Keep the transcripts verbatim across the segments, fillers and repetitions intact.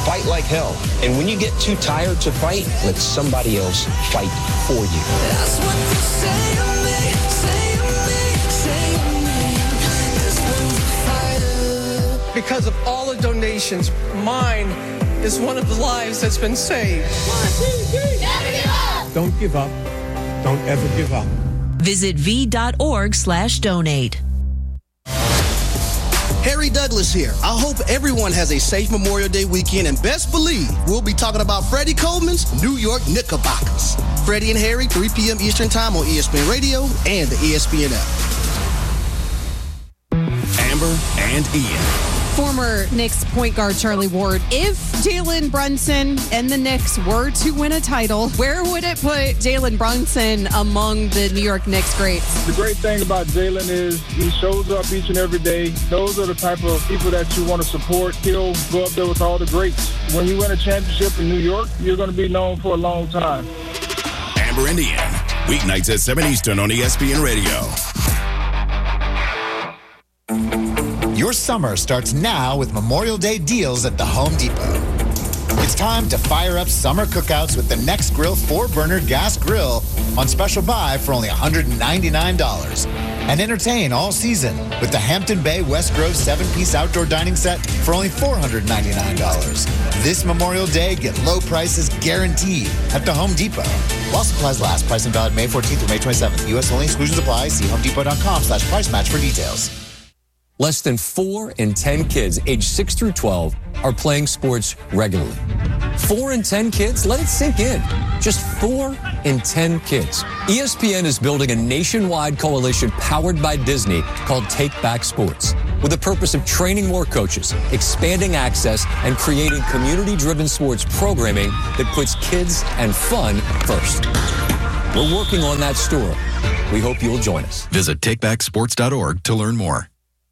fight like hell. And when you get too tired to fight, let somebody else fight for you. That's what they say to me, say to me, say to me. This one's a fighter. Because of all the donations, mine is one of the lives that's been saved. One, two, three. Never give up. Don't give up. Don't ever give up. Visit v.org slash donate. Harry Douglas here. I hope everyone has a safe Memorial Day weekend, and best believe we'll be talking about Freddie Coleman's New York Knickerbockers. Freddie and Harry, three p.m. Eastern Time on E S P N Radio and the E S P N app. Amber and Ian. Former Knicks point guard Charlie Ward, if Jalen Brunson and the Knicks were to win a title, where would it put Jalen Brunson among the New York Knicks greats? The great thing about Jalen is he shows up each and every day. Those are the type of people that you want to support. He'll go up there with all the greats. When you win a championship in New York, you're going to be known for a long time. Amber and Ian, weeknights at seven Eastern on E S P N Radio. Your summer starts now with Memorial Day deals at the Home Depot. It's time to fire up summer cookouts with the Next Grill four burner gas grill on special buy for only one hundred ninety-nine dollars. And entertain all season with the Hampton Bay West Grove seven-piece outdoor dining set for only four hundred ninety-nine dollars. This Memorial Day, get low prices guaranteed at the Home Depot. While supplies last, price and valid May fourteenth through May twenty-seventh. U S only, exclusions apply. See homedepot.com slash price match for details. Less than four in ten kids aged six through twelve are playing sports regularly. Four in ten kids? Let it sink in. Just four in ten kids. E S P N is building a nationwide coalition powered by Disney called Take Back Sports, with the purpose of training more coaches, expanding access, and creating community-driven sports programming that puts kids and fun first. We're working on that story. We hope you'll join us. Visit take back sports dot org to learn more.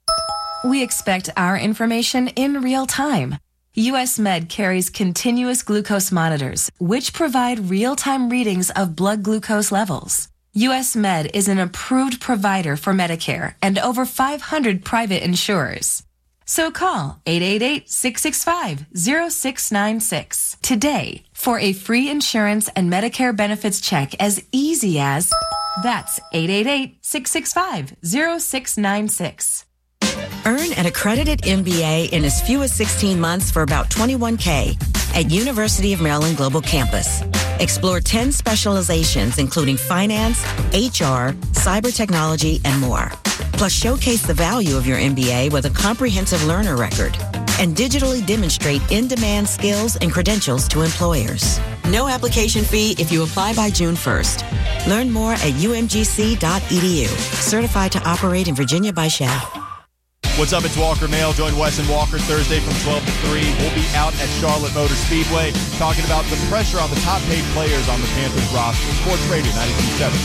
We expect our information in real time. U S Med carries continuous glucose monitors, which provide real-time readings of blood glucose levels. U S Med is an approved provider for Medicare and over five hundred private insurers. So call eight eight eight, six six five, zero six nine six today for a free insurance and Medicare benefits check as easy as, that's eight eight eight, six six five, zero six nine six. Earn an accredited M B A in as few as sixteen months for about twenty-one thousand dollars at University of Maryland Global Campus. Explore ten specializations, including finance, H R, cyber technology, and more. Plus, showcase the value of your M B A with a comprehensive learner record and digitally demonstrate in-demand skills and credentials to employers. No application fee if you apply by June first. Learn more at u m g c dot e d u. Certified to operate in Virginia by S H A. What's up? It's Walker Mail. Join Wes and Walker Thursday from twelve to three. We'll be out at Charlotte Motor Speedway talking about the pressure on the top-paid players on the Panthers roster. Sports Radio ninety-two point seven.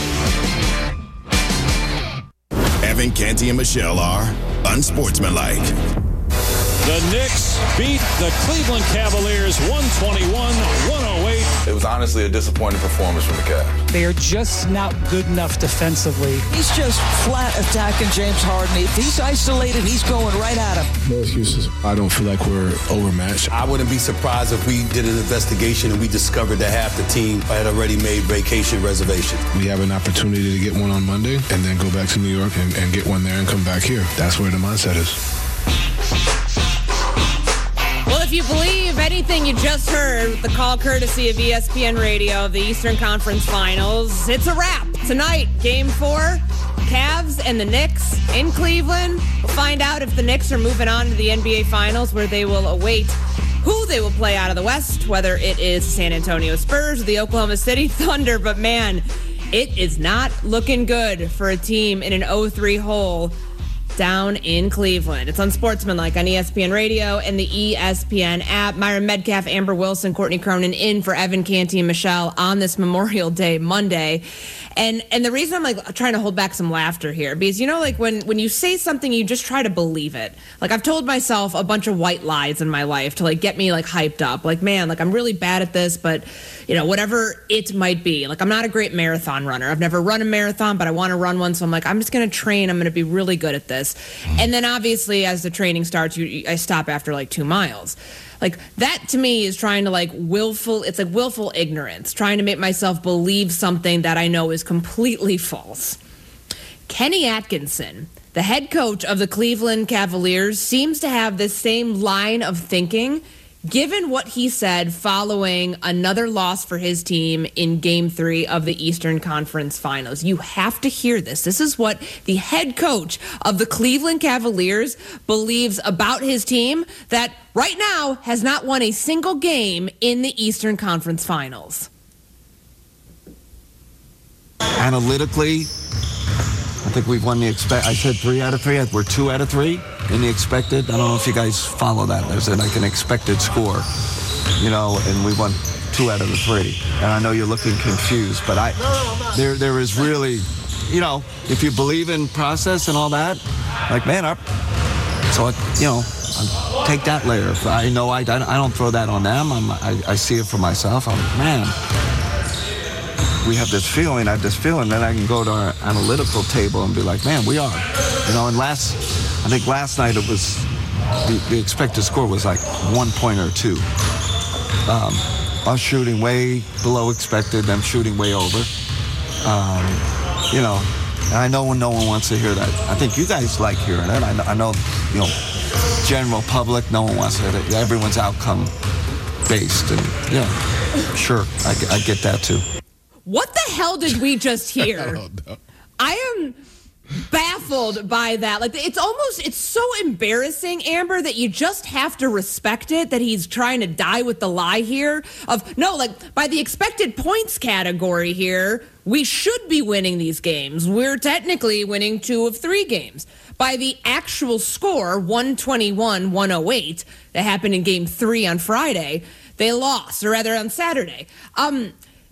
Evan, Canty, and Michelle are unsportsmanlike. The Knicks beat the Cleveland Cavaliers one twenty-one one oh eight. It was honestly a disappointing performance from the Cavs. They are just not good enough defensively. He's just flat attacking James Harden. If he's isolated, he's going right at him. No excuses. I don't feel like we're overmatched. I wouldn't be surprised if we did an investigation and we discovered that half the team had already made vacation reservations. We have an opportunity to get one on Monday and then go back to New York and, and get one there and come back here. That's where the mindset is. Well, if you believe anything you just heard, the call courtesy of E S P N Radio of the Eastern Conference Finals, it's a wrap. Tonight, Game four, Cavs and the Knicks in Cleveland. We'll find out if the Knicks are moving on to the N B A Finals, where they will await who they will play out of the West, whether it is San Antonio Spurs or the Oklahoma City Thunder. But, man, it is not looking good for a team in an oh three hole down in Cleveland. It's Unsportsmanlike on E S P N Radio and the E S P N app. Myron Medcalf, Amber Wilson, Courtney Cronin in for Evan Canty and Michelle on this Memorial Day Monday. And and the reason I'm like trying to hold back some laughter here, because you know, like when, when you say something, you just try to believe it. Like I've told myself a bunch of white lies in my life to like get me like hyped up. Like, man, like I'm really bad at this, but you know, whatever it might be. Like I'm not a great marathon runner. I've never run a marathon, but I want to run one. So I'm like, I'm just going to train. I'm going to be really good at this. And then obviously as the training starts, you, I stop after like two miles. Like, that to me is trying to, like, willful, it's like willful ignorance, trying to make myself believe something that I know is completely false. Kenny Atkinson, the head coach of the Cleveland Cavaliers, seems to have this same line of thinking, given what he said following another loss for his team in Game three of the Eastern Conference Finals. You have to hear this. This is what the head coach of the Cleveland Cavaliers believes about his team that right now has not won a single game in the Eastern Conference Finals. Analytically, I think we've won the expect. I said three out of three. We're two out of three in the expected. I don't know if you guys follow that. There's like an expected score, you know, and we won two out of the three. And I know you're looking confused, but I, there, there is really, you know, if you believe in process and all that, like man, our, so I, you know, I take that later. I know I, I don't throw that on them. I'm, I, I see it for myself. I'm man. We have this feeling, I have this feeling that I can go to our analytical table and be like, man, we are. You know, and last, I think last night it was, the, the expected score was like one point or two. Um, us shooting way below expected, them shooting way over. Um, you know, and I know no one wants to hear that. I think you guys like hearing it. I know, I know you know, general public, no one wants to hear it. Everyone's outcome based. And, yeah, sure, I, I get that too. What the hell did we just hear? I don't know. I am baffled by that. Like, it's almost, it's so embarrassing, Amber, that you just have to respect it, that he's trying to die with the lie here of, no, like, by the expected points category here, we should be winning these games. We're technically winning two of three games. By the actual score, one twenty-one one oh eight, that happened in game three on Friday, they lost, or rather on Saturday. Um...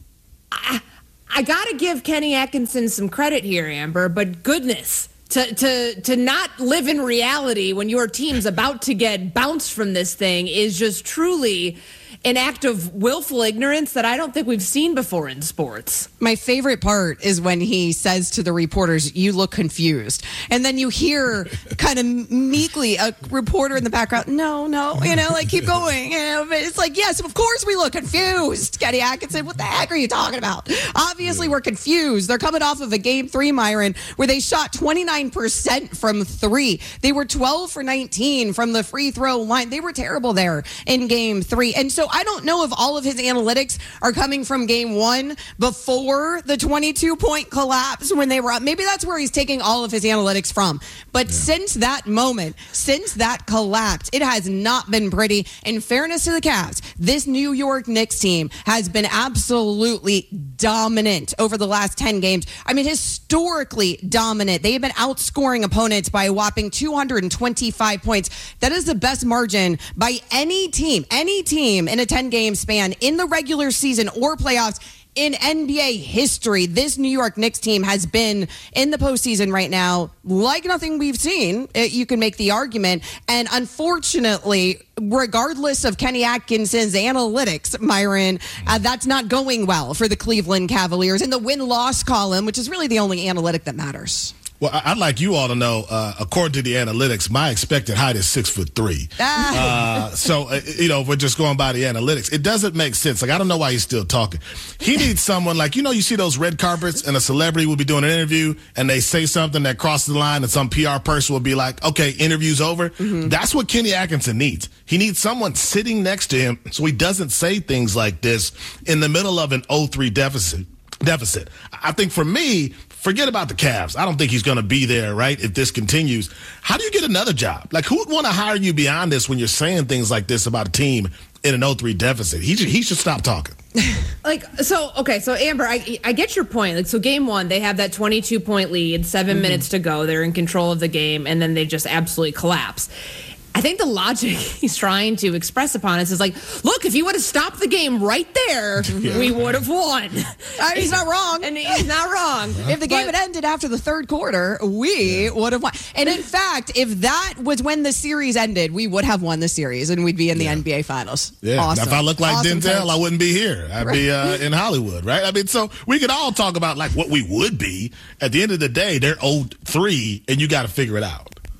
I, I got to give Kenny Atkinson some credit here, Amber, but goodness, to, to, to not live in reality when your team's about to get bounced from this thing is just truly an act of willful ignorance that I don't think we've seen before in sports. My favorite part is when he says to the reporters, you look confused. And then you hear kind of meekly a reporter in the background, no, no, you know, like keep going. You know, but it's like, yes, of course we look confused. Kenny Atkinson, what the heck are you talking about? Obviously we're confused. They're coming off of a game three, Myron, where they shot twenty-nine percent from three. They were twelve for nineteen from the free throw line. They were terrible there in game three. And so I don't know if all of his analytics are coming from game one before the twenty-two point collapse when they were up. Maybe that's where he's taking all of his analytics from. But yeah. since that moment, since that collapse, it has not been pretty. In fairness to the Cavs, this New York Knicks team has been absolutely dominant over the last ten games. I mean, historically dominant. They have been outscoring opponents by a whopping two hundred twenty-five points. That is the best margin by any team, any team in a ten-game span in the regular season or playoffs in N B A history. This New York Knicks team has been in the postseason right now like nothing we've seen. You can make the argument. And unfortunately, regardless of Kenny Atkinson's analytics, Myron, uh, that's not going well for the Cleveland Cavaliers in the win-loss column, which is really the only analytic that matters. Well, I'd like you all to know, uh, according to the analytics, my expected height is six foot three. Ah. Uh, so, uh, you know, if we're just going by the analytics, it doesn't make sense. Like, I don't know why he's still talking. He needs someone like, you know, you see those red carpets and a celebrity will be doing an interview and they say something that crosses the line and some P R person will be like, okay, interview's over. Mm-hmm. That's what Kenny Atkinson needs. He needs someone sitting next to him so he doesn't say things like this in the middle of an oh three deficit. Deficit. I think for me, forget about the Cavs. I don't think he's going to be there, right, if this continues. How do you get another job? Like, who would want to hire you beyond this when you're saying things like this about a team in an oh three deficit? He should, he should stop talking. Like, so, okay, so Amber, I I get your point. Like, so game one, they have that twenty-two point lead, seven mm-hmm. minutes to go. They're in control of the game, and then they just absolutely collapse. I think the logic he's trying to express upon us is like, look, if you would have stopped the game right there, yeah. we would have won. I mean, he's not wrong. And he's not wrong. If the game but, had ended after the third quarter, we yeah. would have won. And in fact, if that was when the series ended, we would have won the series and we'd be in the yeah. N B A Finals. Yeah. Awesome. Now, if I looked like awesome Denzel, coach. I wouldn't be here. I'd right. be uh, in Hollywood, right? I mean, so we could all talk about like what we would be. At the end of the day, they're oh three, and you got to figure it out.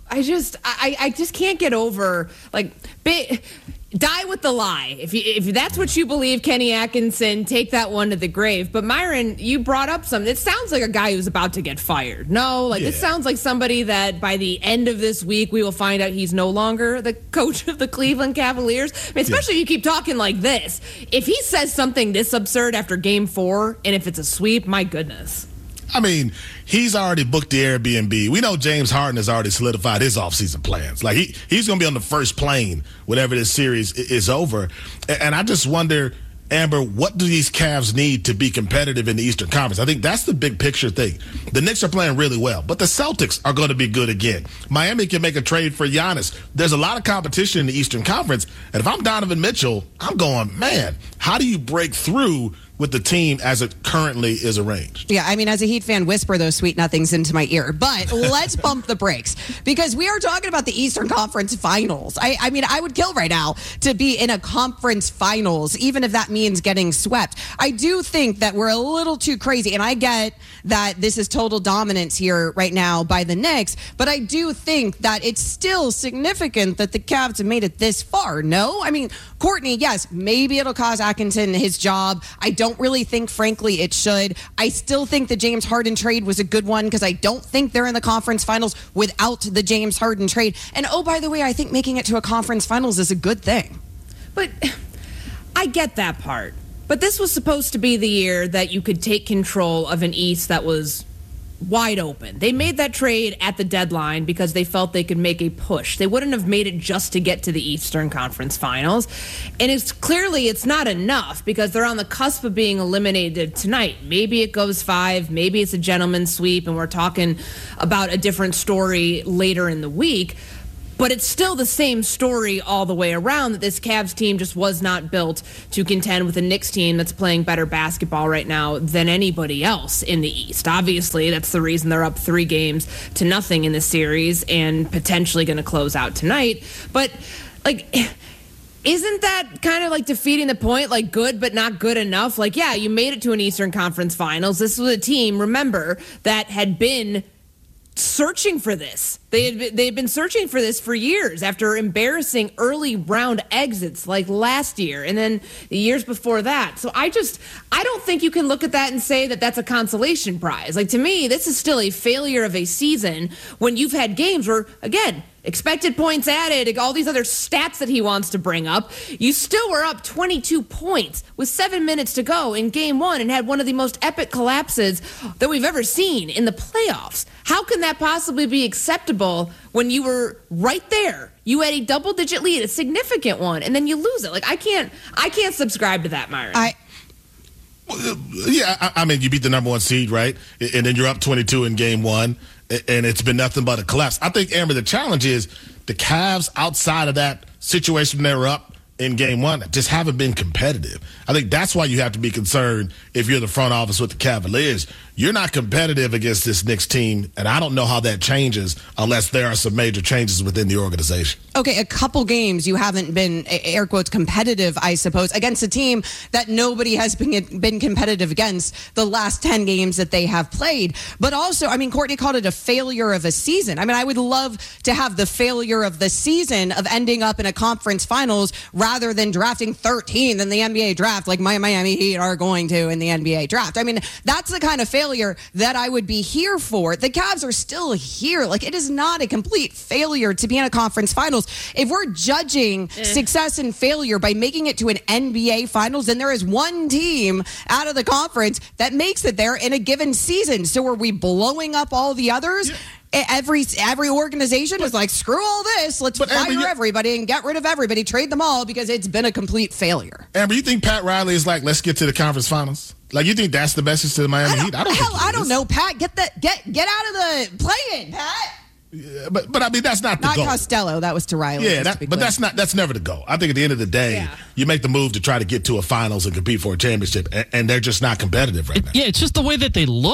I just, I, I just can't get over, like, ba- die with the lie. If you, if that's what you believe, Kenny Atkinson, take that one to the grave. But Myron, you brought up something. It sounds like a guy who's about to get fired. No, like, Yeah. it sounds like somebody that by the end of this week, we will find out he's no longer the coach of the Cleveland Cavaliers. I mean, especially if you keep talking like this. If he says something this absurd after game four, and if it's a sweep, my goodness. I mean, he's already booked the Airbnb. We know James Harden has already solidified his offseason plans. Like, he, he's going to be on the first plane whenever this series i- is over. And, and I just wonder, Amber, what do these Cavs need to be competitive in the Eastern Conference? I think that's the big picture thing. The Knicks are playing really well, but the Celtics are going to be good again. Miami can make a trade for Giannis. There's a lot of competition in the Eastern Conference. And if I'm Donovan Mitchell, I'm going, man, how do you break through with the team as it currently is arranged? Yeah, I mean, as a Heat fan, whisper those sweet nothings into my ear. But let's bump the brakes because we are talking about the Eastern Conference Finals. I, I mean, I would kill right now to be in a conference finals, even if that means getting swept. I do think that we're a little too crazy, and I get that this is total dominance here right now by the Knicks, but I do think that it's still significant that the Cavs have made it this far. No? I mean, Courtney, yes, maybe it'll cost Atkinson his job. I don't don't really think, frankly, it should. I still think the James Harden trade was a good one because I don't think they're in the conference finals without the James Harden trade. And oh, by the way, I think making it to a conference finals is a good thing. But I get that part. But this was supposed to be the year that you could take control of an East that was wide open. They made that trade at the deadline because they felt they could make a push. They wouldn't have made it just to get to the Eastern Conference Finals. And it's clearly it's not enough because they're on the cusp of being eliminated tonight. Maybe it goes five, maybe it's a gentleman's sweep, and we're talking about a different story later in the week. But it's still the same story all the way around that this Cavs team just was not built to contend with a Knicks team that's playing better basketball right now than anybody else in the East. Obviously, that's the reason they're up three games to nothing in this series and potentially going to close out tonight. But, like, isn't that kind of like defeating the point? Like, good but not good enough? Like, yeah, you made it to an Eastern Conference Finals. This was a team, remember, that had been searching for this. They had been, they had been searching for this for years after embarrassing early round exits like last year and then the years before that. So I just, I don't think you can look at that and say that that's a consolation prize. Like, to me, this is still a failure of a season when you've had games where, again, expected points added, all these other stats that he wants to bring up, you still were up twenty-two points with seven minutes to go in game one and had one of the most epic collapses that we've ever seen in the playoffs. How can that possibly be acceptable when you were right there? You had a double-digit lead, a significant one, and then you lose it. Like, I can't, I can't subscribe to that, Myron. I. Yeah, I, I mean, you beat the number one seed, right? And then you're up twenty-two in game one, and it's been nothing but a collapse. I think, Amber, the challenge is the Cavs, outside of that situation they were up in game one, just haven't been competitive. I think that's why you have to be concerned if you're the front office with the Cavaliers. You're not competitive against this Knicks team, and I don't know how that changes unless there are some major changes within the organization. Okay, a couple games you haven't been, air quotes, competitive, I suppose, against a team that nobody has been, been competitive against the last ten games that they have played. But also, I mean, Courtney called it a failure of a season. I mean, I would love to have the failure of the season of ending up in a conference finals rather than drafting thirteenth in the N B A draft like my Miami Heat are going to in the N B A draft. I mean, that's the kind of failure that I would be here for. The Cavs are still here. Like, it is not a complete failure to be in a conference finals. If we're judging eh. success and failure by making it to an N B A finals, then there is one team out of the conference that makes it there in a given season. So are we blowing up all the others? Yeah. Every every organization is like, screw all this. Let's but, fire Amber, everybody and get rid of everybody, trade them all because it's been a complete failure. Amber, you think Pat Riley is like, let's get to the conference finals? Like, you think that's the message to the Miami Heat? I don't hell, think I don't know, Pat. Get that get get out of the play-in, Pat. Yeah, but but I mean, that's not the not goal. Not Costello. That was to Riley. Yeah, that, but that's not that's never the goal. I think at the end of the day, yeah. you make the move to try to get to a finals and compete for a championship, and, and they're just not competitive right it, now. Yeah, it's just the way that they look.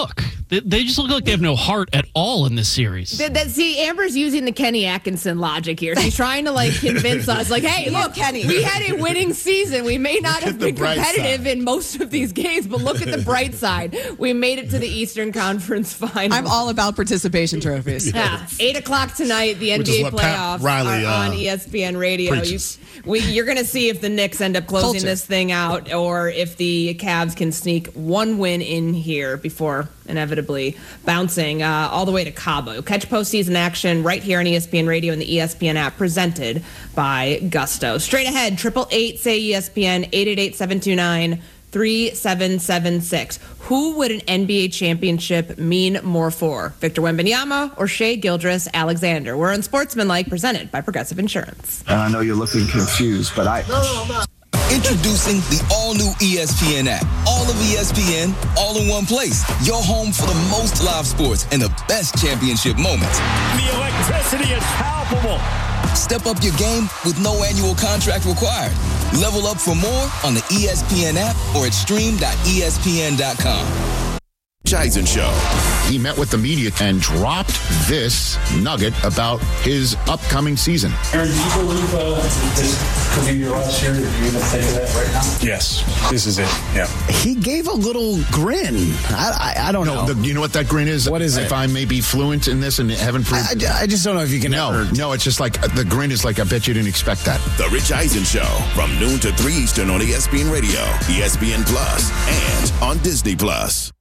They, they just look like they have no heart at all in this series. That, that, see, Amber's using the Kenny Atkinson logic here. She's trying to like convince us, like, hey, look, Kenny, we had a winning season. We may not have been competitive in most of these games, but look at the bright side. We made it to the Eastern Conference Final. I'm all about participation trophies. Yeah, eight o'clock tonight. The Which N B A is what Pat playoffs Riley, are on uh, E S P N Radio. You, preaches. we, you're going to see if the Knicks end up closing Culture. this thing out, or if the Cavs can sneak one win in here before inevitably bouncing uh, all the way to Cabo. You'll catch postseason action right here on E S P N Radio and the E S P N app, presented by Gusto. Straight ahead, triple eight say E S P N, eight eight eight, seven two nine, three seven seven six. Who would an N B A championship mean more for? Victor Wembanyama or Shai Gilgeous-Alexander? We're on Sportsmanlike, presented by Progressive Insurance. And I know you're looking confused, but I... Introducing the all-new E S P N app. All of E S P N, all in one place. Your home for the most live sports and the best championship moments. The electricity is palpable. Step up your game with no annual contract required. Level up for more on the E S P N app or at stream dot E S P N dot com. Eisen Show. He met with the media and dropped this nugget about his upcoming season. Aaron, do you believe uh, this could be your last year? Do you even think of that right now? Yes, this is it. Yeah. He gave a little grin. I, I, I don't know. The, you know what that grin is? What is if it? If I may be fluent in this and heaven for... I, I just don't know if you can No, ever... no, it's just like the grin is like, I bet you didn't expect that. The Rich Eisen Show from noon to three Eastern on E S P N Radio, E S P N Plus, and on Disney Plus.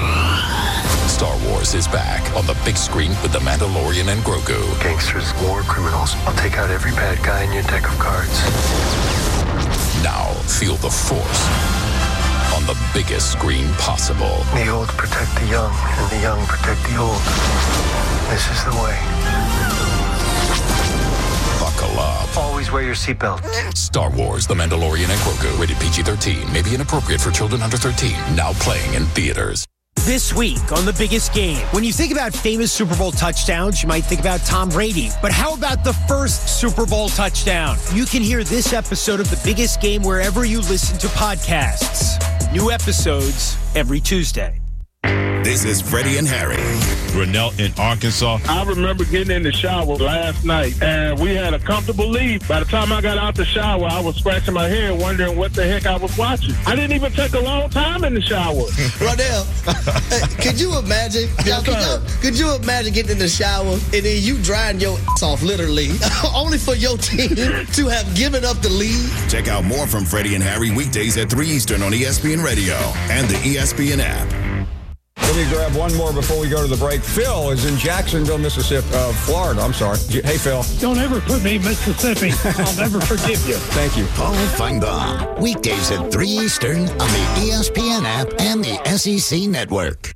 Star Wars is back on the big screen with The Mandalorian and Grogu. Gangsters, war criminals. I'll take out every bad guy in your deck of cards. Now feel the Force on the biggest screen possible. The old protect the young, and the young protect the old. This is the way. Buckle up. Always wear your seatbelt. Star Wars, The Mandalorian and Grogu. Rated P G thirteen. May be inappropriate for children under thirteen. Now playing in theaters. This week on The Biggest Game, when you think about famous Super Bowl touchdowns, you might think about Tom Brady. But how about the first Super Bowl touchdown? You can hear this episode of The Biggest Game wherever you listen to podcasts. New episodes every Tuesday. This is Freddie and Harry. Grinnell in Arkansas. I remember getting in the shower last night, and we had a comfortable lead. By the time I got out the shower, I was scratching my head, wondering what the heck I was watching. I didn't even take a long time in the shower. Rodell, could you imagine? Y'all, could, y'all, could you imagine getting in the shower and then you drying your ass off, literally, only for your team to have given up the lead? Check out more from Freddie and Harry weekdays at three Eastern on E S P N Radio and the E S P N app. Let me grab one more before we go to the break. Phil is in Jacksonville, Mississippi, uh, Florida. I'm sorry. Hey, Phil. Don't ever put me in Mississippi. I'll never forgive you. Thank you. Paul Feinbaum, weekdays at three Eastern on the E S P N app and the S E C network.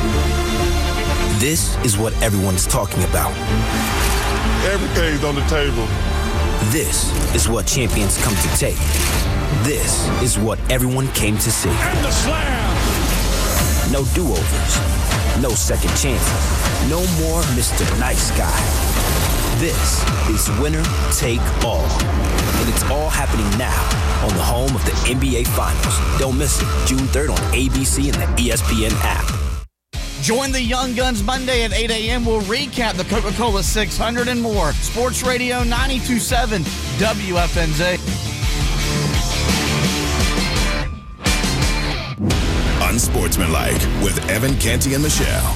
This is what everyone's talking about. Everything's on the table. This is what champions come to take. This is what everyone came to see. And the slam! No do-overs. No second chances. No more Mister Nice Guy. This is winner take all. And it's all happening now on the home of the N B A Finals. Don't miss it. June third on A B C and the E S P N app. Join the Young Guns Monday at eight a.m. We'll recap the Coca-Cola six hundred and more. Sports Radio ninety-two point seven W F N Z. Unsportsmanlike with Evan Canty and Michelle.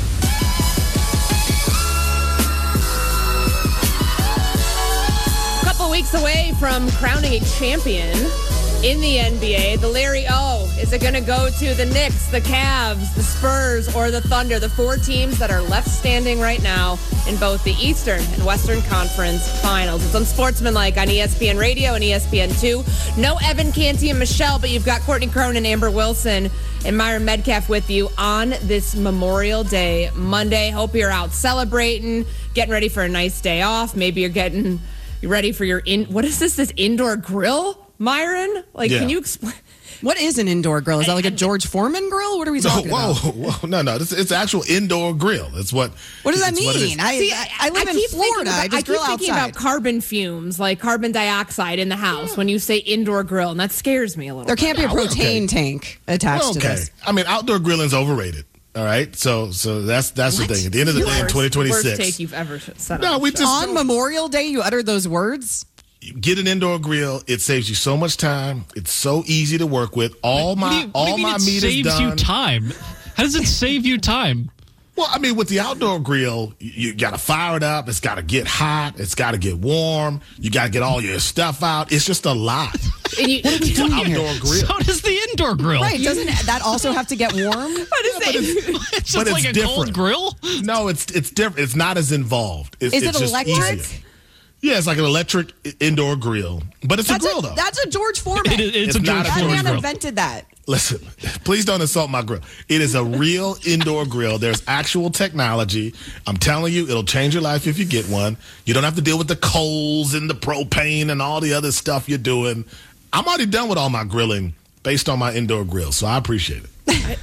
A couple weeks away from crowning a champion in the N B A, the Larry O. Is it going to go to the Knicks, the Cavs, the Spurs, or the Thunder? The four teams that are left standing right now in both the Eastern and Western Conference Finals. It's Unsportsmanlike on E S P N Radio and E S P N two. No Evan Canty and Michelle, but you've got Courtney Cronin, Amber Wilson, and Myron Medcalf with you on this Memorial Day Monday. Hope you're out celebrating, getting ready for a nice day off. Maybe you're getting you're ready for your in. What is this? This indoor grill, Myron? Like, Yeah. can you explain? What is an indoor grill? Is that like a George Foreman grill? What are we talking whoa, about? Whoa, no, no, it's, it's actual indoor grill. It's what. What does that it's what it is. mean? I, See, I, I live in keep thinking Florida. about- I just keep grill thinking outside. about carbon fumes, like carbon dioxide in the house when you say indoor grill, and that scares me a little. There can't be a Oh, okay. propane tank attached Well, to okay. this. I mean, outdoor grilling's overrated. All right, so so that's that's What? the thing. At the end of the day, in twenty twenty-six, Worst take you've ever said. No, on we the show. just On Memorial Day, you uttered those words? get an indoor grill. It saves you so much time. It's so easy to work with. All What my do you- what do all you mean my it meat is saves done. you time? How does it save you time? Well, I mean, with the outdoor grill, you, you got to fire it up. It's got to get hot. It's got to get warm. You got to get all your stuff out. It's just a lot. And you, What are we doing outdoor here? grill? So does the indoor grill. Right. Doesn't that also have to get warm? what is but it? it's, It's but just like it's a different. cold grill. No, it's it's different. It's not as involved. It's, Is it it's just electric? easier. Yeah, it's like an electric i- indoor grill, but it's That's a grill a, though. that's a George Foreman. It is- it's It's a not George a that George Foreman man grill. invented that. Listen, please don't insult my grill. It is a real indoor grill. There's actual technology. I'm telling you, it'll change your life if you get one. You don't have to deal with the coals and the propane and all the other stuff you're doing. I'm already done with all my grilling based on my indoor grill, so I appreciate it. I,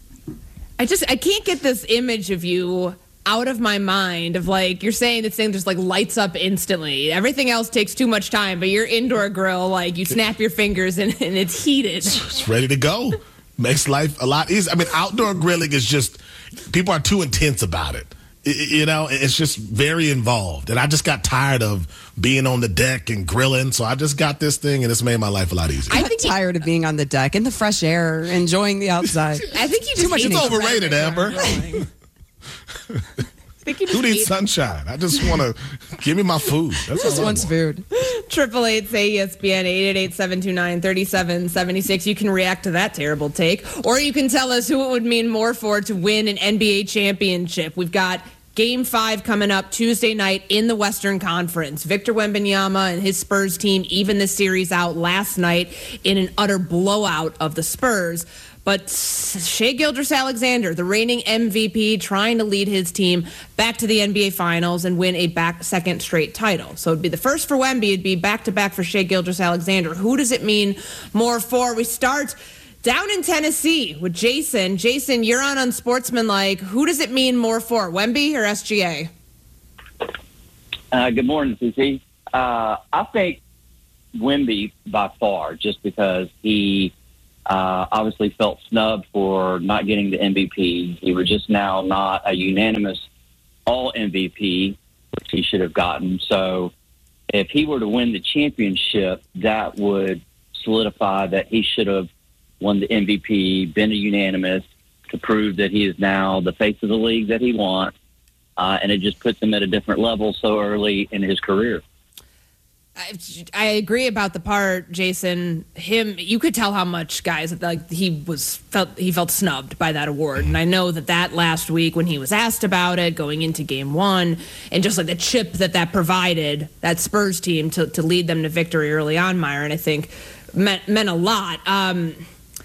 I just I can't get this image of you out of my mind of like you're saying this thing just like lights up instantly. Everything else takes too much time, but your indoor grill, like you snap your fingers and, and it's heated. It's ready to go. Makes life a lot easier. I mean, outdoor grilling is just, people are too intense about it. I- You know, it's just very involved. And I just got tired of being on the deck and grilling. So I just got this thing and it's made my life a lot easier. I think tired of being on the deck in the fresh air, enjoying the outside. I think you just Too much hate It's the overrated, rhetoric Amber. around grilling. I think you just Who needs hate- sunshine? I just want to give me my food. That's Just all I wants want. food. Triple eight say E S P N eight eight eight seven two nine thirty seven seventy six. You can react to that terrible take, or you can tell us who it would mean more for to win an N B A championship. We've got Game Five coming up Tuesday night in the Western Conference. Victor Wembanyama and his Spurs team even the series out last night in an utter blowout of the Spurs. But Shai Gilgeous-Alexander, the reigning M V P, trying to lead his team back to the N B A Finals and win a back second straight title. So it'd be the first for Wemby. It'd be back-to-back for Shai Gilgeous-Alexander. Who does it mean more for? We start down in Tennessee with Jason. Jason, you're on Unsportsmanlike. Who does it mean more for, Wemby or S G A? Uh, good morning, C C. Uh, I think Wemby by far, just because he uh, obviously felt snubbed for not getting the M V P. He was just now not a unanimous all M V P, which he should have gotten. So if he were to win the championship, that would solidify that he should have won the M V P, been a unanimous, to prove that he is now the face of the league that he wants. Uh, and it just puts him at a different level so early in his career. I, I agree about the part, Jason. Him, you could tell how much guys like he was felt he felt snubbed by that award, and I know that that last week when he was asked about it going into Game One, and just like the chip that that provided that Spurs team to to lead them to victory early on, Myron, I think meant meant a lot. Um,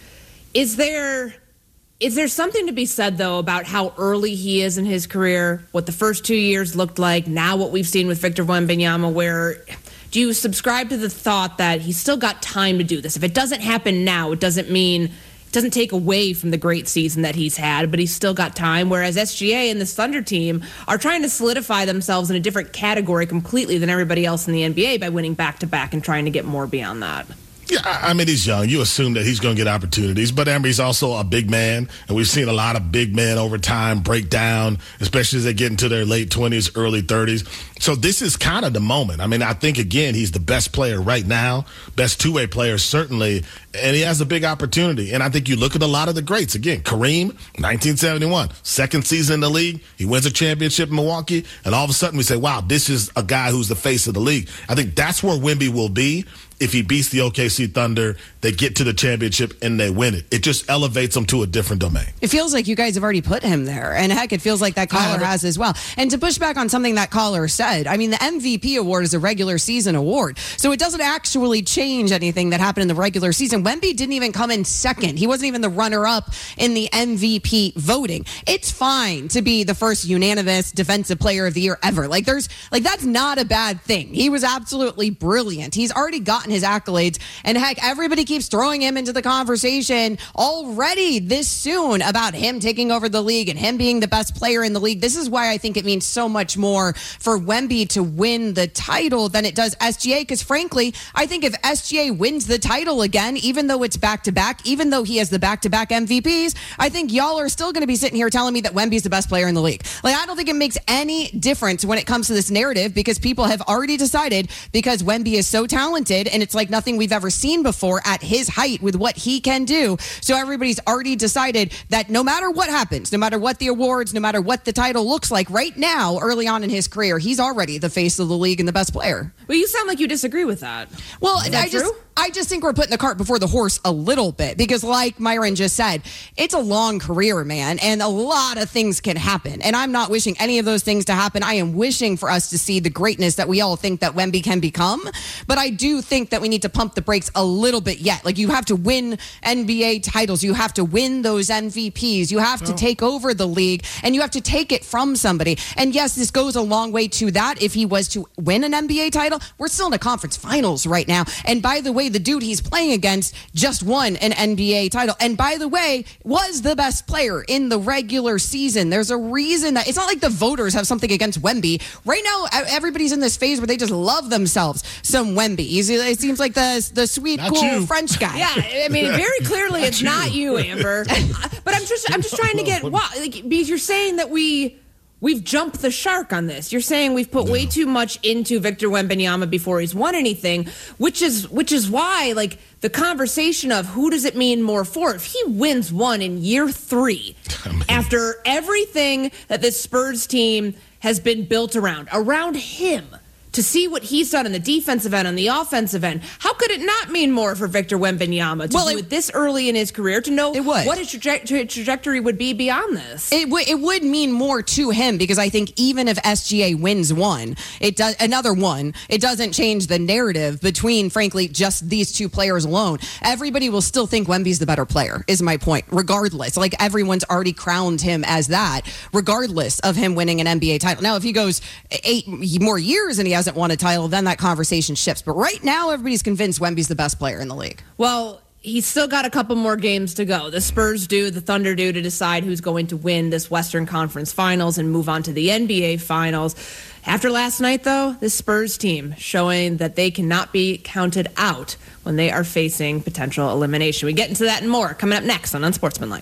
is there? Is there something to be said, though, about how early he is in his career, what the first two years looked like, now what we've seen with Victor Wembanyama, where do you subscribe to the thought that he's still got time to do this? If it doesn't happen now, it doesn't mean, it doesn't take away from the great season that he's had, but he's still got time, whereas S G A and this Thunder team are trying to solidify themselves in a different category completely than everybody else in the N B A by winning back-to-back and trying to get more beyond that. Yeah, I I mean, he's young. You assume that he's going to get opportunities. But Amber, he's also a big man. And we've seen a lot of big men over time break down, especially as they get into their late twenties, early thirties. So this is kind of the moment. I mean, I think, again, he's the best player right now, best two-way player, certainly. And he has a big opportunity. And I think you look at a lot of the greats. Again, Kareem, nineteen seventy-one, second season in the league. He wins a championship in Milwaukee. And all of a sudden we say, wow, this is a guy who's the face of the league. I think that's where Wemby will be. If he beats the O K C Thunder, they get to the championship and they win it. It just elevates them to a different domain. It feels like you guys have already put him there. And heck, it feels like that caller has as well. And to push back on something that caller said, I mean, the M V P award is a regular season award. So it doesn't actually change anything that happened in the regular season. Wemby didn't even come in second. He wasn't even the runner-up in the M V P voting. It's fine to be the first unanimous defensive player of the year ever. Like there's like that's not a bad thing. He was absolutely brilliant. He's already gotten gotten his accolades. And heck, everybody keeps throwing him into the conversation already this soon about him taking over the league and him being the best player in the league. This is why I think it means so much more for Wemby to win the title than it does S G A, because frankly, I think if S G A wins the title again, even though it's back-to-back, even though he has the back-to-back M V Ps, I think y'all are still going to be sitting here telling me that Wemby's the best player in the league. Like, I don't think it makes any difference when it comes to this narrative, because people have already decided, because Wemby is so talented and it's like nothing we've ever seen before at his height with what he can do. So everybody's already decided that no matter what happens, no matter what the awards, no matter what the title looks like right now, early on in his career, he's already the face of the league and the best player. Well, you sound like you disagree with that. Well, Is that I just true? I just think we're putting the cart before the horse a little bit, because like Myron just said, it's a long career, man, and a lot of things can happen. And I'm not wishing any of those things to happen. I am wishing for us to see the greatness that we all think that Wemby can become. But I do think that we need to pump the brakes a little bit yet. Like, you have to win N B A titles. You have to win those M V Ps. You have to take over the league, and you have to take it from somebody. And yes, this goes a long way to that. If he was to win an N B A title, we're still in the conference finals right now. And by the way, the dude he's playing against just won an N B A title. And by the way, was the best player in the regular season. There's a reason that it's not like the voters have something against Wemby. Right now, everybody's in this phase where they just love themselves some Wemby. He's, it seems like the, the sweet, Not cool you. French guy. Yeah, I mean, very clearly it's not you, Amber. But I'm just, I'm just trying to get why, like, because you're saying that we. We've jumped the shark on this. You're saying we've put way too much into Victor Wembanyama before he's won anything, which is which is why, like, the conversation of who does it mean more for? If he wins one in year three, I mean, after everything that this Spurs team has been built around, around him, to see what he's done in the defensive end, on the offensive end, how could it not mean more for Victor Wembanyama to well, do it, it this early in his career, to know what his traje- tra- trajectory would be beyond this? It, w- it would mean more to him, because I think even if S G A wins one, it does another one, it doesn't change the narrative between, frankly, just these two players alone. Everybody will still think Wemby's the better player, is my point, regardless. Like, everyone's already crowned him as that, regardless of him winning an N B A title. Now, if he goes eight more years and he hasn't won a title, then that conversation shifts. But right now, everybody's convinced Wemby's the best player in the league. Well, he's still got a couple more games to go. The Spurs do, the Thunder do, to decide who's going to win this Western Conference Finals and move on to the N B A Finals. After last night, though, this Spurs team showing that they cannot be counted out when they are facing potential elimination. We get into that and more coming up next on Unsportsmanlike.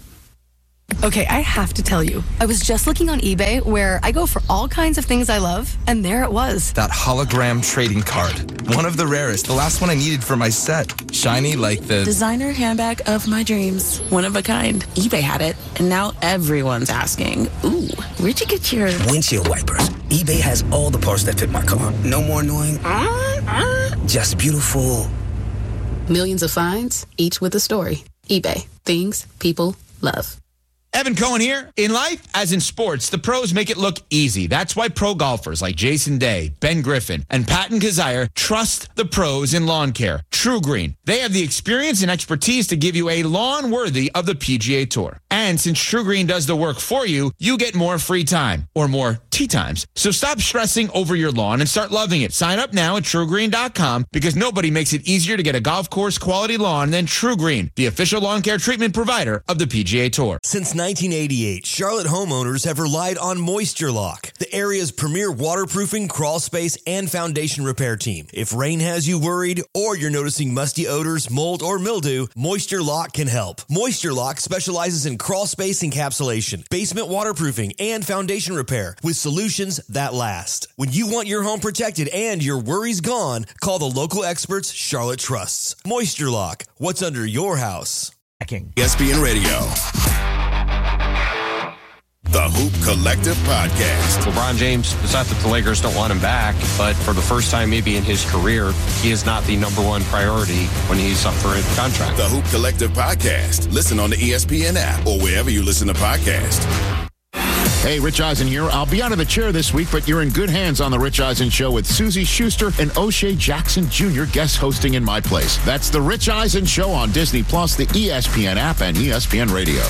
Okay, I have to tell you, I was just looking on eBay, where I go for all kinds of things I love, and there it was. That hologram trading card. One of the rarest. The last one I needed for my set. Shiny like the... designer handbag of my dreams. One of a kind. eBay had it, and now everyone's asking, ooh, where'd you get your... windshield wipers. eBay has all the parts that fit my car. No more annoying... Uh, uh, just beautiful. Millions of finds, each with a story. eBay. Things people love. Evan Cohen here. In life, as in sports, the pros make it look easy. That's why pro golfers like Jason Day, Ben Griffin, and Patton Kazire trust the pros in lawn care. True Green. They have the experience and expertise to give you a lawn worthy of the P G A Tour. And since True Green does the work for you, you get more free time, or more tee times. So stop stressing over your lawn and start loving it. Sign up now at true green dot com, because nobody makes it easier to get a golf course quality lawn than True Green, the official lawn care treatment provider of the P G A Tour. Since nineteen eighty-eight, Charlotte homeowners have relied on Moisture Lock, the area's premier waterproofing, crawl space, and foundation repair team. If rain has you worried, or you're noticing musty odors, mold, or mildew, Moisture Lock can help. Moisture Lock specializes in crawl space encapsulation, basement waterproofing, and foundation repair with solutions that last. When you want your home protected and your worries gone, call the local experts Charlotte trusts. Moisture Lock, what's under your house? E S P N Radio. The Hoop Collective Podcast. LeBron James, it's not that the Lakers don't want him back, but for the first time maybe in his career, he is not the number one priority when he's up for a contract. The Hoop Collective Podcast. Listen on the E S P N app or wherever you listen to podcasts. Hey, Rich Eisen here. I'll be out of the chair this week, but you're in good hands on The Rich Eisen Show with Susie Schuster and O'Shea Jackson Junior guest hosting in my place. That's The Rich Eisen Show on Disney Plus, the E S P N app, and E S P N Radio.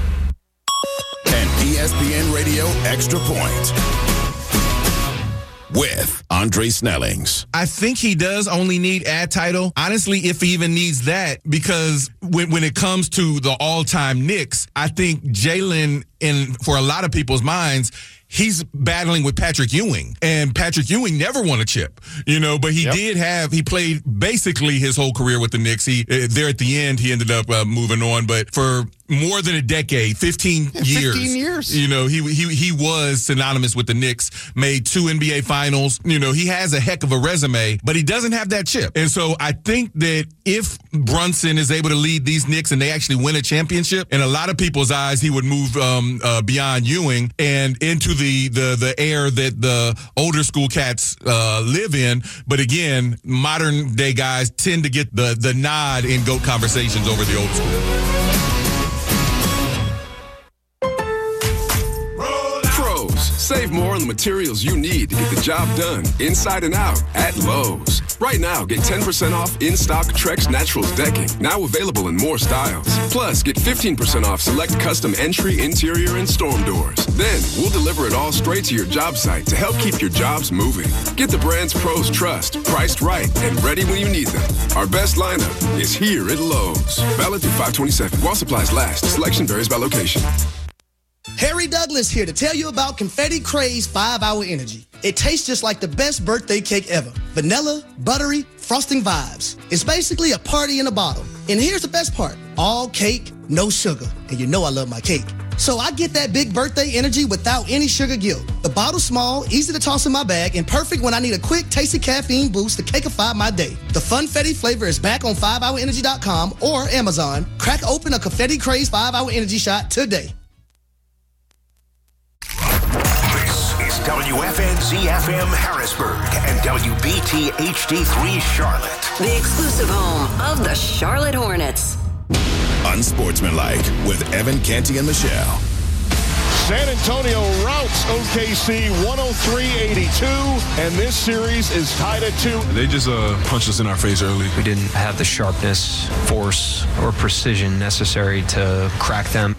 And E S P N Radio Extra Point. with Andre Snellings. I think he does only need ad title. Honestly, if he even needs that, because when, when it comes to the all-time Knicks, I think Jalen, in for a lot of people's minds, he's battling with Patrick Ewing, and Patrick Ewing never won a chip, you know, but he yep. did have, he played basically his whole career with the Knicks. He, uh, there at the end, he ended up uh, moving on, but for more than a decade, fifteen years, fifteen years, you know, he, he, he was synonymous with the Knicks, made two N B A finals. You know, he has a heck of a resume, but he doesn't have that chip. And so I think that if Brunson is able to lead these Knicks and they actually win a championship, in a lot of people's eyes, he would move um, uh, beyond Ewing and into the, the, the air that the older school cats uh, live in. But again, modern day guys tend to get the, the nod in GOAT conversations over the old school. Save more on the materials you need to get the job done inside and out at Lowe's. Right now, get ten percent off in-stock Trex Naturals decking, now available in more styles. Plus, get fifteen percent off select custom entry, interior, and storm doors. Then, we'll deliver it all straight to your job site to help keep your jobs moving. Get the brands pros trust, priced right, and ready when you need them. Our best lineup is here at Lowe's. Valid through five twenty-seven. While supplies last, selection varies by location. Harry Douglas here to tell you about Confetti Craze five hour Energy. It tastes just like the best birthday cake ever. Vanilla, buttery, frosting vibes. It's basically a party in a bottle. And here's the best part. All cake, no sugar. And you know I love my cake. So I get that big birthday energy without any sugar guilt. The bottle's small, easy to toss in my bag, and perfect when I need a quick, tasty caffeine boost to cake-ify my day. The Funfetti flavor is back on five hour energy dot com or Amazon. Crack open a Confetti Craze five hour Energy shot today. W F N Z F M Harrisburg and W B T H D three Charlotte. The exclusive home of the Charlotte Hornets. Unsportsmanlike with Evan Canty and Michelle. San Antonio routs O K C one oh three eighty-two, and this series is tied at two. They just uh, punched us in our face early. We didn't have the sharpness, force, or precision necessary to crack them.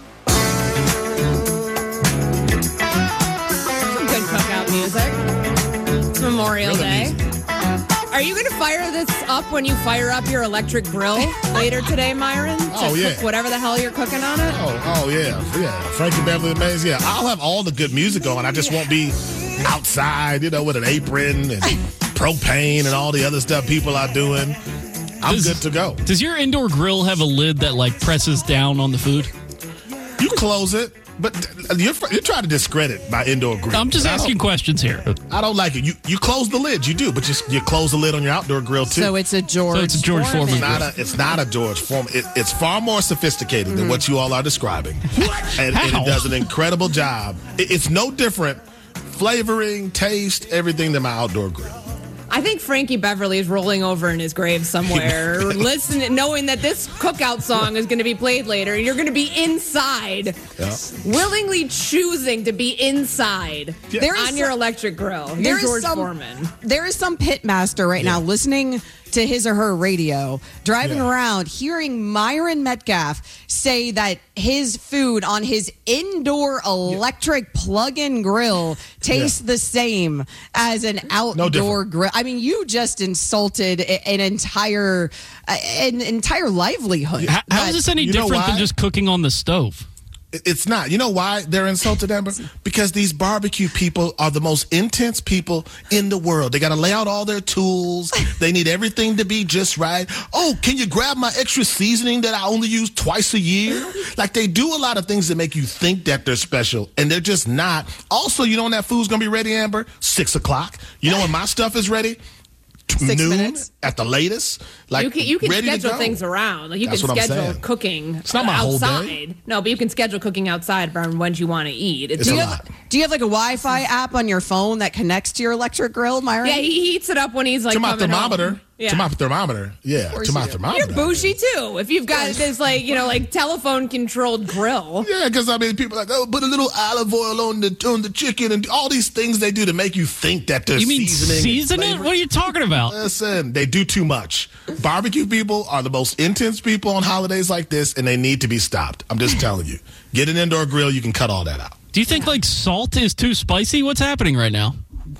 Music. It's Memorial really Day. Easy. Are you going to fire this up when you fire up your electric grill later today, Myron? To oh, yeah. Cook whatever the hell you're cooking on it? Oh, oh yeah. Yeah. Frankie Beverly Mays. Yeah. I'll have all the good music on. I just won't be outside, you know, with an apron and propane and all the other stuff people are doing. I'm does, good to go. Does your indoor grill have a lid that, like, presses down on the food? You close it. But you're, you're trying to discredit my indoor grill. I'm just asking questions here. I don't like it. You you close the lid. You do, but you, you close the lid on your outdoor grill, too. So it's a George, so it's a George Foreman. It's not a, it's not a George Foreman. It, it's far more sophisticated mm-hmm. than what you all are describing. and, and it does an incredible job. It, it's no different. Flavoring, taste, everything than my outdoor grill. I think Frankie Beverly is rolling over in his grave somewhere, listening, knowing that this cookout song is going to be played later. And you're going to be inside, yeah. willingly choosing to be inside yeah. there is on your some, electric grill. There you're is George some, Foreman. There is some pitmaster right yeah. now listening to his or her radio, driving yeah. around, hearing Myron Metcalf say that his food on his indoor electric yeah. plug-in grill tastes yeah. the same as an outdoor no grill. I mean, you just insulted an entire an entire livelihood. How, how is this any different than just cooking on the stove? It's not. You know why they're insulted, Amber? Because these barbecue people are the most intense people in the world. They got to lay out all their tools. They need everything to be just right. Oh, can you grab my extra seasoning that I only use twice a year? Like, they do a lot of things that make you think that they're special, and they're just not. Also, you know when that food's going to be ready, Amber? Six o'clock. You know when my stuff is ready? Six noon minutes at the latest. Like, you can, you can ready schedule to go. things around. Like you That's can schedule cooking it's not my outside. Whole day. No, but you can schedule cooking outside from when you want to eat. It's do, a you lot. have, do you have like a Wi-Fi app on your phone that connects to your electric grill, Myron? Yeah, he heats it up when he's like to my coming thermometer. home. Yeah. To my thermometer. Yeah, to my thermometer. You're bougie too. If you've got this like, you know, like telephone controlled grill. Yeah, because I mean people are like, oh, put a little olive oil on the on the chicken and all these things they do to make you think that they're you mean seasoning. Season it? What are you talking about? Listen, they do too much. Barbecue people are the most intense people on holidays like this, and they need to be stopped. I'm just telling you. Get an indoor grill, you can cut all that out. Do you think like salt is too spicy? What's happening right now?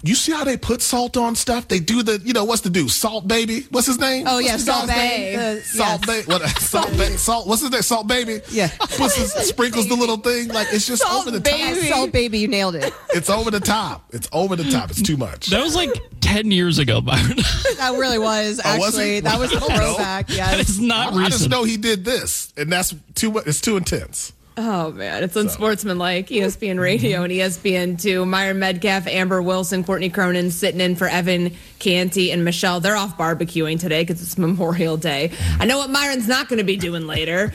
you see how they put salt on stuff? They do the, you know, what's the do? Salt Baby? What's his name? Oh, what's yeah, his Salt guy's Bae. name? Uh, Salt yes. Baby. What? Salt Baby. Salt. What's his name? Salt Baby. Yeah. Puts his, sprinkles the little thing. Like, it's just Salt over the baby. top. Salt Baby, you nailed it. It's over the top. It's over the top. It's too much. That was like ten years ago, Byron. That really was, Oh, was actually. he? That was a I don't know. throwback, yes. That is not I, I just recent. know he did this, and that's too much. It's too intense. Oh, man. It's unsportsmanlike. E S P N Radio and E S P N two. Myron Medcalf, Amber Wilson, Courtney Cronin sitting in for Evan Canty and Michelle. They're off barbecuing today because it's Memorial Day. I know what Myron's not going to be doing later.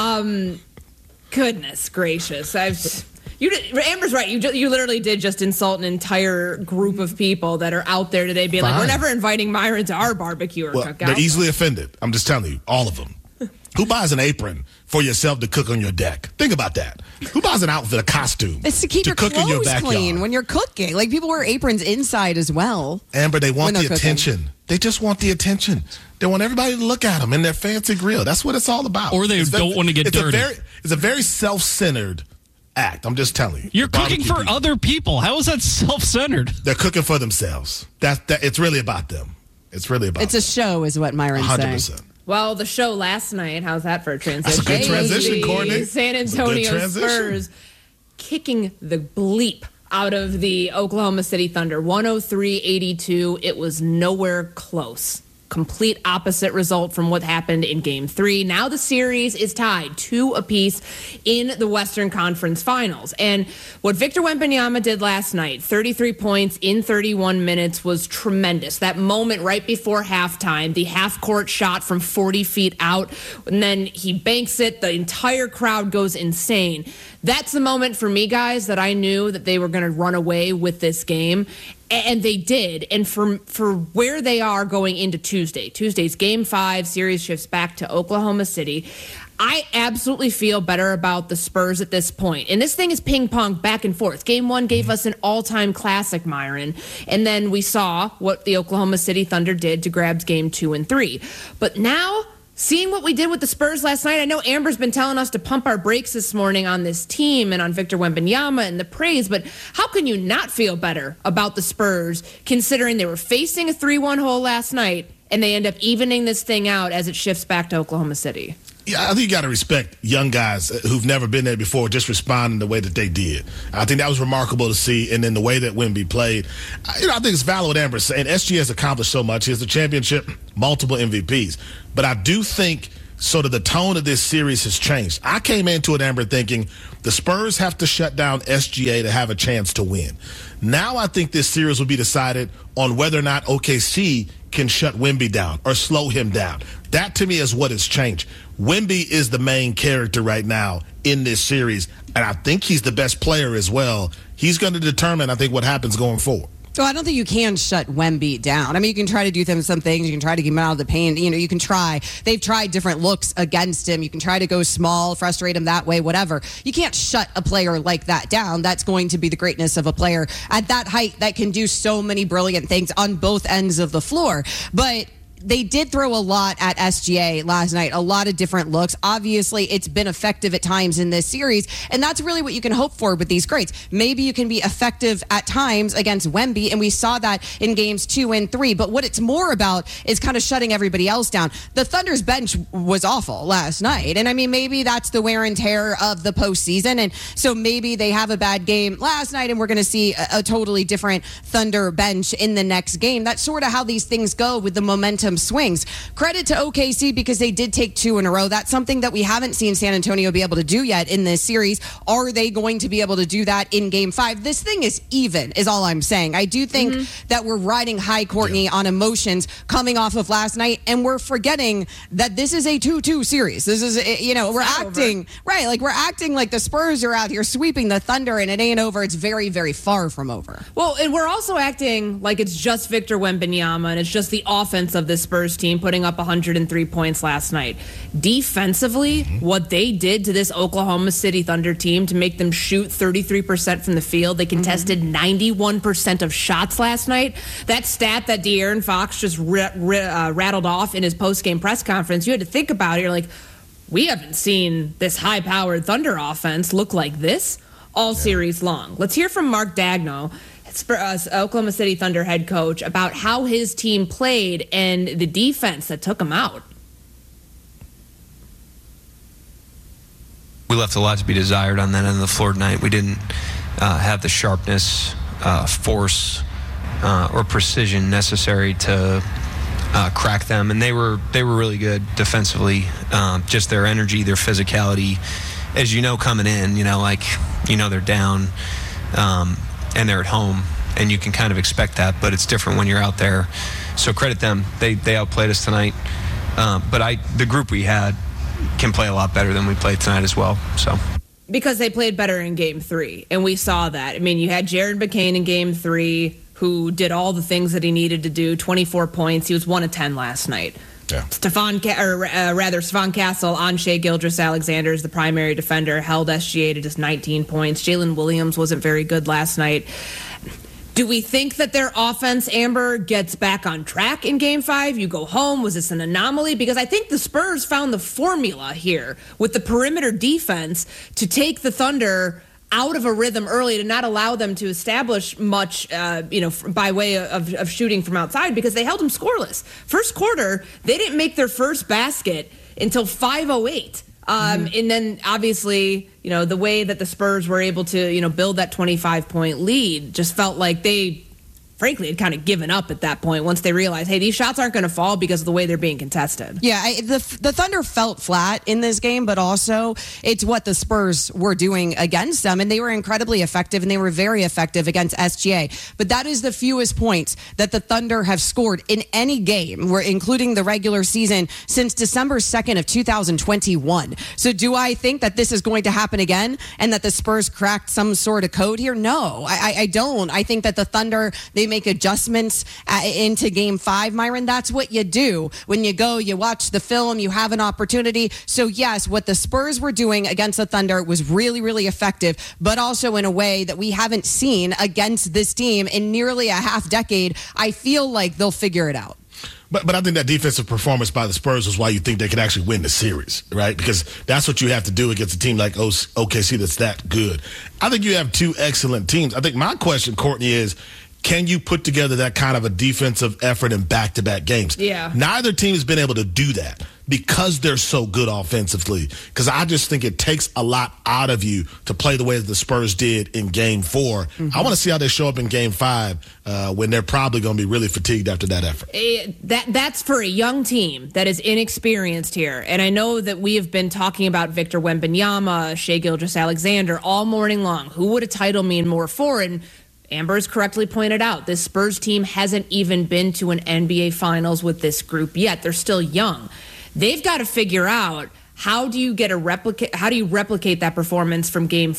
Um, goodness gracious. I've... You did, Amber's right. You ju- you literally did just insult an entire group of people that are out there today being Fine. like, we're never inviting Myron to our barbecue or Well, cookout. they're easily offended. I'm just telling you, all of them. Who buys an apron for yourself to cook on your deck? Think about that. Who buys an outfit, a costume? It's to keep to your cook in your clothes backyard? clean when you're cooking. Like, people wear aprons inside as well. Amber, they want when the they're cooking. attention. They just want the attention. They want everybody to look at them in their fancy grill. That's what it's all about. Or they It's don't very- want to get it's dirty. A very, it's a very self-centered act. I'm just telling you. You're The cooking barbecue for people, other people. How is that self-centered? They're cooking for themselves. That, that It's really about them. It's really about It's a show, is what Myron's one hundred saying. percent. Well, the show last night, how's that for a transition? That's a good transition, Hey, Courtney. San That's a good Antonio transition. Spurs kicking the bleep out of the Oklahoma City Thunder. one oh three eighty-two. It was nowhere close. Complete opposite result from what happened in game three. Now the series is tied two apiece in the Western Conference Finals. And what Victor Wembanyama did last night, thirty-three points in thirty-one minutes, was tremendous. That moment right before halftime, the half-court shot from forty feet out, and then he banks it. The entire crowd goes insane. That's the moment for me, guys, that I knew that they were going to run away with this game. And they did. And for for where they are going into Tuesday, Tuesday's game five, series shifts back to Oklahoma City. I absolutely feel better about the Spurs at this point. And this thing is ping pong back and forth. Game one gave us an all-time classic, Myron. And then we saw what the Oklahoma City Thunder did to grab game two and three. But now, seeing what we did with the Spurs last night, I know Amber's been telling us to pump our brakes this morning on this team and on Victor Wembanyama and the praise, but how can you not feel better about the Spurs considering they were facing a three one hole last night and they end up evening this thing out as it shifts back to Oklahoma City? Yeah, I think you got to respect young guys who've never been there before just responding the way that they did. I think that was remarkable to see, and then the way that Wemby played. You know, I think it's valid what Amber's saying. S G has accomplished so much. He has the championship, multiple M V Ps. But I do think sort of the tone of this series has changed. I came into it, Amber, thinking the Spurs have to shut down S G A to have a chance to win. Now I think this series will be decided on whether or not O K C can shut Wemby down or slow him down. That, to me, is what has changed. Wemby is the main character right now in this series, and I think he's the best player as well. He's going to determine, I think, what happens going forward. So I don't think you can shut Wemby down. I mean, you can try to do them some things. You can try to get him out of the paint. You know, you can try. They've tried different looks against him. You can try to go small, frustrate him that way, whatever. You can't shut a player like that down. That's going to be the greatness of a player at that height that can do so many brilliant things on both ends of the floor. But they did throw a lot at S G A last night, a lot of different looks. Obviously, it's been effective at times in this series, and that's really what you can hope for with these greats. Maybe you can be effective at times against Wemby, and we saw that in games two and three. But what it's more about is kind of shutting everybody else down. The Thunder's bench was awful last night, and I mean, maybe that's the wear and tear of the postseason, and so maybe they have a bad game last night, and we're going to see a, a totally different Thunder bench in the next game. That's sort of how these things go with the momentum swings. Credit to O K C because they did take two in a row. That's something that we haven't seen San Antonio be able to do yet in this series. Are they going to be able to do that in game five? This thing is even, is all I'm saying. I do think mm-hmm. that we're riding high, Courtney, yeah. on emotions coming off of last night, and we're forgetting that this is a two two series. This is, you know, we're acting, over. right, like we're acting like the Spurs are out here sweeping the Thunder, and it ain't over. It's very, very far from over. Well, and we're also acting like it's just Victor Wembanyama, and it's just the offense of this Spurs team putting up one hundred three points last night. Defensively, mm-hmm. what they did to this Oklahoma City Thunder team to make them shoot thirty-three percent from the field, they contested mm-hmm. ninety-one percent of shots last night. That stat that De'Aaron Fox just r- r- uh, rattled off in his post-game press conference, you had to think about it. You're like, we haven't seen this high-powered Thunder offense look like this all yeah. series long. Let's hear from Mark Daigneault. uh, Oklahoma City Thunder head coach about how his team played and the defense that took him out. We left a lot to be desired on that end of the floor tonight. We didn't uh, have the sharpness, uh, force, uh, or precision necessary to uh, crack them, and they were they were really good defensively. Um, just their energy, their physicality, as you know, coming in, you know, like you know they're down, um, and they're at home, and you can kind of expect that, but it's different when you're out there. So credit them; they they outplayed us tonight. Uh, but I, the group we had, can play a lot better than we played tonight as well. So because they played better in game three, and we saw that. I mean, you had Jared McCain in game three, who did all the things that he needed to do, twenty-four points. He was one of ten last night. Yeah. Stephon, or uh, rather, Stephon Castle on Shai Gilgeous-Alexander is the primary defender, held S G A to just nineteen points. Jalen Williams wasn't very good last night. Do we think that their offense, Amber, gets back on track in game five? You go home. Was this an anomaly? Because I think the Spurs found the formula here with the perimeter defense to take the Thunder out of a rhythm early, to not allow them to establish much, uh, you know, by way of, of shooting from outside, because they held them scoreless. First quarter, they didn't make their first basket until five oh eight. Um, mm-hmm. And then, obviously, you know, the way that the Spurs were able to, you know, build that twenty-five point lead just felt like they, frankly, had kind of given up at that point once they realized, hey, these shots aren't going to fall because of the way they're being contested. Yeah, I, the the Thunder felt flat in this game, but also it's what the Spurs were doing against them, and they were incredibly effective, and they were very effective against S G A. But that is the fewest points that the Thunder have scored in any game, where including the regular season, since December second of two thousand twenty-one. So do I think that this is going to happen again and that the Spurs cracked some sort of code here? No, I, I don't. I think that the Thunder, they make adjustments uh, into game five, Myron. That's what you do when you go, you watch the film, you have an opportunity. So yes, what the Spurs were doing against the Thunder was really, really effective, but also in a way that we haven't seen against this team in nearly a half decade. I feel like they'll figure it out. But but I think that defensive performance by the Spurs is why you think they could actually win the series, right? Because that's what you have to do against a team like O K C that's that good. I think you have two excellent teams. I think my question, Courtney, is, can you put together that kind of a defensive effort in back-to-back games? Yeah. Neither team has been able to do that because they're so good offensively. Because I just think it takes a lot out of you to play the way that the Spurs did in game four. Mm-hmm. I want to see how they show up in game five uh, when they're probably going to be really fatigued after that effort. Uh, that That's for a young team that is inexperienced here. And I know that we have been talking about Victor Wembanyama, Shai Gilgeous-Alexander all morning long. Who would a title mean more for? And Amber's correctly pointed out, this Spurs team hasn't even been to an N B A Finals with this group yet. They're still young. They've got to figure out, how do you get a replicate? How do you replicate that performance from game